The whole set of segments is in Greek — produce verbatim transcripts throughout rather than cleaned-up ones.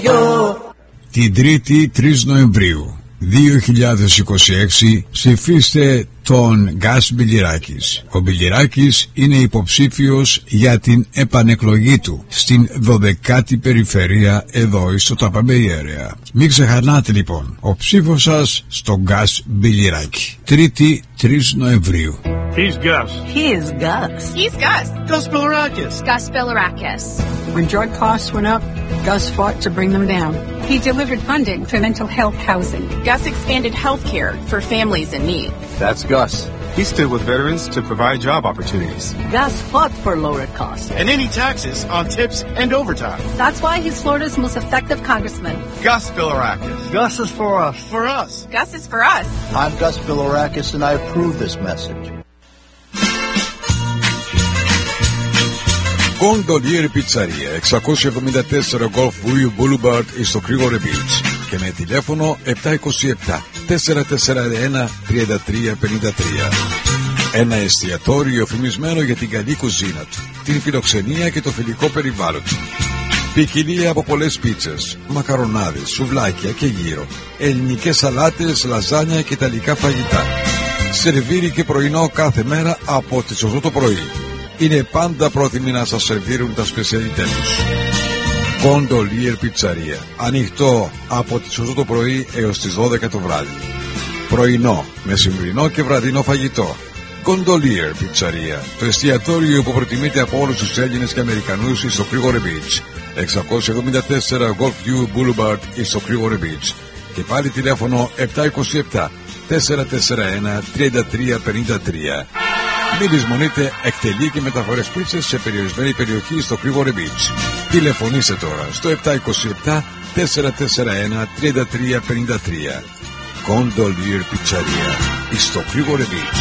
Την Τρίτη τρεις Νοεμβρίου δύο χιλιάδες είκοσι έξι ψηφίστε τον Γκάς Μπιλιράκης. Ο Μπιλιράκης είναι υποψήφιος για την επανεκλογή του στην δωδεκάτη περιφερεια εδώ στο Tampa Bay Area. Μην ξεχνάτε λοιπόν, ο ψήφος σας στον Γκάς Μπιλιράκη. Τρίτη τρεις Νοεμβρίου. He's Gus. He is Gus. He's Gus. Gus Bilirakis. Gus Bilirakis. When drug costs went up, Gus fought to bring them down. He delivered funding for mental health housing. Gus expanded health care for families in need. That's Gus. He stood with veterans to provide job opportunities. Gus fought for lower costs. And any taxes on tips and overtime. That's why he's Florida's most effective congressman. Gus Bilirakis. Gus is for us. For us. Gus is for us. I'm Gus Bilirakis and I approve this message. Gondolier Pizzeria, εξακόσια εβδομήντα τέσσερα Gulfview Boulevard στο Crigore Beach και με τηλέφωνο επτά είκοσι επτά τετρακόσια σαράντα ένα τριάντα τρία πενήντα τρία. Ένα εστιατόριο φημισμένο για την καλή κουζίνα του, την φιλοξενία και το φιλικό περιβάλλον του. Ποικιλία από πολλές πίτσες, μακαρονάδες, σουβλάκια και γύρο, ελληνικές σαλάτες, λαζάνια και ιταλικά φαγητά. Σερβίρι και πρωινό κάθε μέρα από τις οκτώ το πρωί. Είναι πάντα πρόθυμοι να σας σερβίρουν τα σπεσιαλιτέ τους. Gondolier Pizzeria. Ανοιχτό από τις οκτώ το πρωί έως τις δώδεκα το βράδυ. Πρωινό, μεσημβρινό και βραδινό φαγητό. Gondolier Pizzeria. Το εστιατόριο που προτιμείται από όλους τους Έλληνες και Αμερικανούς στο Crigore Beach. εξακόσια εβδομήντα τέσσερα Gulfview Boulevard στο Crigore Beach. Και πάλι τηλέφωνο επτά είκοσι επτά τετρακόσια σαράντα ένα τριάντα τρία πενήντα τρία. Μην λησμονείτε, εκτελεί και μεταφορές πίτσες σε περιορισμένη περιοχή στο Crigore Beach. Τηλεφωνήστε τώρα στο επτά είκοσι επτά τετρακόσια σαράντα ένα τριάντα τρία πενήντα τρία. Gondolier Pizzeria στο Crigore Beach.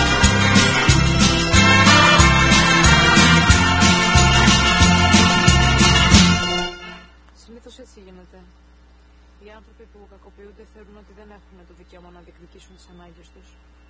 Συνήθως έτσι γίνεται. Οι άνθρωποι που κακοποιούνται θεωρούν ότι δεν έχουν το δικαίωμα να διεκδικήσουν τις ανάγκες τους.